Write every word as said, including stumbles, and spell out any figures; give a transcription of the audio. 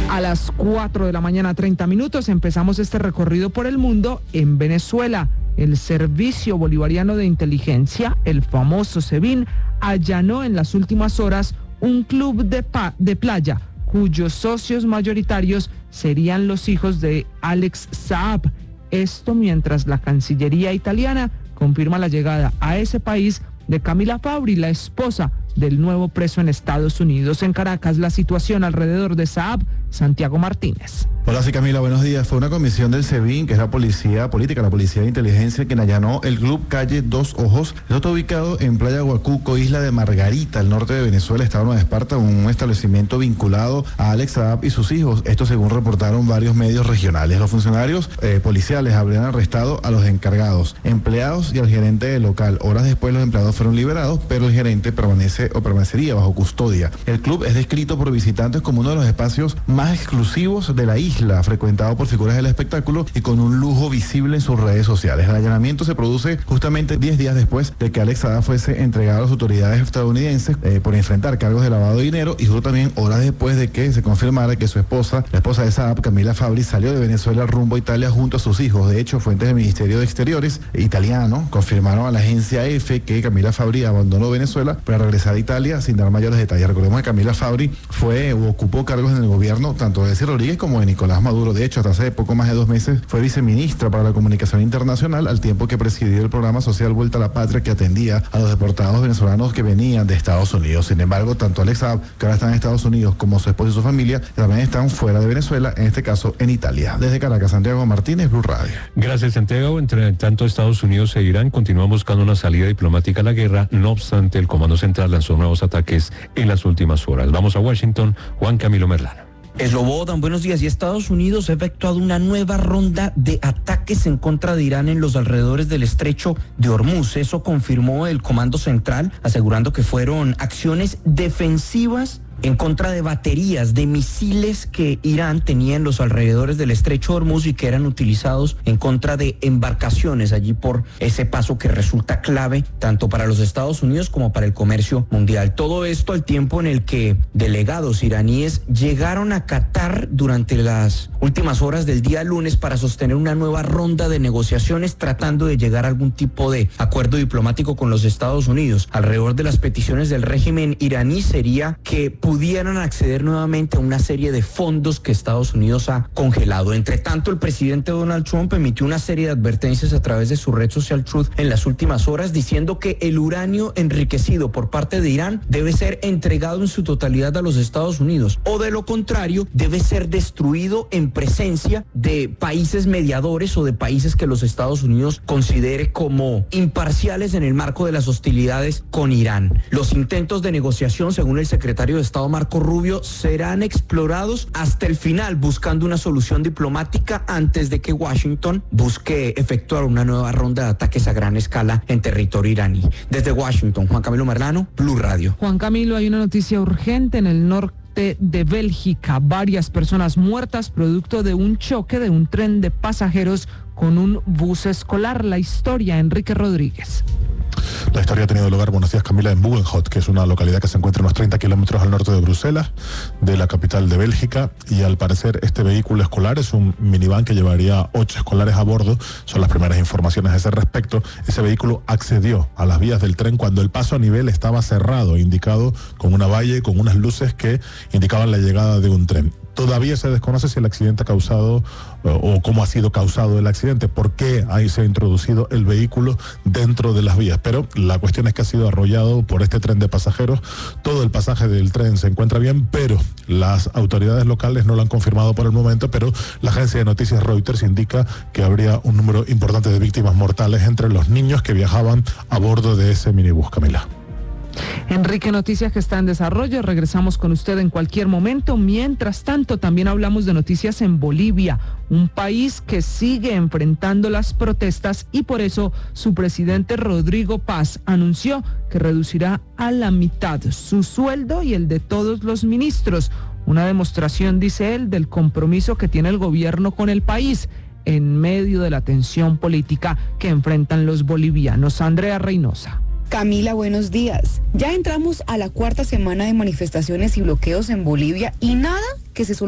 A las cuatro de la mañana, treinta minutos, empezamos este recorrido por el mundo en Venezuela. El Servicio Bolivariano de Inteligencia, el famoso SEBIN, allanó en las últimas horas un club de, pa- de playa cuyos socios mayoritarios serían los hijos de Alex Saab. Esto mientras la Cancillería italiana confirma la llegada a ese país de Camila Fabbri, la esposa del nuevo preso en Estados Unidos. En Caracas, la situación alrededor de Saab, Santiago Martínez. Hola, sí, Camila, buenos días. Fue una comisión del SEBIN, que es la policía política, la policía de inteligencia, quien allanó el club Calle Dos Ojos. Esto está ubicado en Playa Huacuco, isla de Margarita, al norte de Venezuela, estado Nueva Esparta, un establecimiento vinculado a Alex Saab y sus hijos. Esto según reportaron varios medios regionales. Los funcionarios eh, policiales habrían arrestado a los encargados, empleados y al gerente del local. Horas después los empleados fueron liberados, pero el gerente permanece o permanecería bajo custodia. El club es descrito por visitantes como uno de los espacios más exclusivos de la isla, frecuentado por figuras del espectáculo y con un lujo visible en sus redes sociales. El allanamiento se produce justamente diez días después de que Alex Saab fuese entregado a las autoridades estadounidenses eh, por enfrentar cargos de lavado de dinero, y justo también horas después de que se confirmara que su esposa, la esposa de Saab, Camila Fabbri, salió de Venezuela rumbo a Italia junto a sus hijos. De hecho, fuentes del Ministerio de Exteriores italiano confirmaron a la agencia EFE que Camila Fabbri abandonó Venezuela para regresar a Italia sin dar mayores detalles. Recordemos que Camila Fabbri fue o ocupó cargos en el gobierno tanto de Desi Rodríguez como de Nicolás Maduro. De hecho, hasta hace poco más de dos meses fue viceministra para la comunicación internacional, al tiempo que presidió el programa social Vuelta a la Patria, que atendía a los deportados venezolanos que venían de Estados Unidos. Sin embargo, tanto Alex Saab, que ahora está en Estados Unidos, como su esposa y su familia, también están fuera de Venezuela, en este caso en Italia. Desde Caracas, Santiago Martínez, Blue Radio. Gracias, Santiago. Entre tanto, Estados Unidos e Irán continúan buscando una salida diplomática a la guerra. No obstante, el Comando Central lanzó nuevos ataques en las últimas horas. Vamos a Washington, Juan Camilo Merlano. Slobodan, buenos días. Y Estados Unidos ha efectuado una nueva ronda de ataques en contra de Irán en los alrededores del estrecho de Hormuz. Eso confirmó el Comando Central, asegurando que fueron acciones defensivas en contra de baterías de misiles que Irán tenía en los alrededores del estrecho de Hormuz y que eran utilizados en contra de embarcaciones allí por ese paso que resulta clave tanto para los Estados Unidos como para el comercio mundial. Todo esto al tiempo en el que delegados iraníes llegaron a Qatar durante las últimas horas del día lunes para sostener una nueva ronda de negociaciones, tratando de llegar a algún tipo de acuerdo diplomático con los Estados Unidos. Alrededor de las peticiones del régimen iraní sería que pudieran acceder nuevamente a una serie de fondos que Estados Unidos ha congelado. Entre tanto, el presidente Donald Trump emitió una serie de advertencias a través de su red social Truth en las últimas horas, diciendo que el uranio enriquecido por parte de Irán debe ser entregado en su totalidad a los Estados Unidos, o de lo contrario, debe ser destruido en presencia de países mediadores o de países que los Estados Unidos considere como imparciales en el marco de las hostilidades con Irán. Los intentos de negociación, según el secretario de Estado Marco Rubio, serán explorados hasta el final, buscando una solución diplomática antes de que Washington busque efectuar una nueva ronda de ataques a gran escala en territorio iraní. Desde Washington, Juan Camilo Merlano, Blue Radio. Juan Camilo, hay una noticia urgente en el norte de Bélgica. Varias personas muertas producto de un choque de un tren de pasajeros con un bus escolar. La historia, Enrique Rodríguez. La historia ha tenido lugar, buenos días, Camila, en Bugenhout, que es una localidad que se encuentra a unos treinta kilómetros al norte de Bruselas, de la capital de Bélgica, y al parecer este vehículo escolar es un minivan que llevaría ocho escolares a bordo. Son las primeras informaciones a ese respecto. Ese vehículo accedió a las vías del tren cuando el paso a nivel estaba cerrado, indicado con una valla y con unas luces que indicaban la llegada de un tren. Todavía se desconoce si el accidente ha causado o cómo ha sido causado el accidente, por qué ahí se ha introducido el vehículo dentro de las vías, pero la cuestión es que ha sido arrollado por este tren de pasajeros. Todo el pasaje del tren se encuentra bien, pero las autoridades locales no lo han confirmado por el momento, pero la agencia de noticias Reuters indica que habría un número importante de víctimas mortales entre los niños que viajaban a bordo de ese minibús, Camila. Enrique, noticias que está en desarrollo. Regresamos con usted en cualquier momento. Mientras tanto, también hablamos de noticias en Bolivia, un país que sigue enfrentando las protestas y por eso su presidente Rodrigo Paz anunció que reducirá a la mitad su sueldo y el de todos los ministros. Una demostración, dice él, del compromiso que tiene el gobierno con el país en medio de la tensión política que enfrentan los bolivianos. Andrea Reynosa. Camila, buenos días. Ya entramos a la cuarta semana de manifestaciones y bloqueos en Bolivia y nada que se solucione.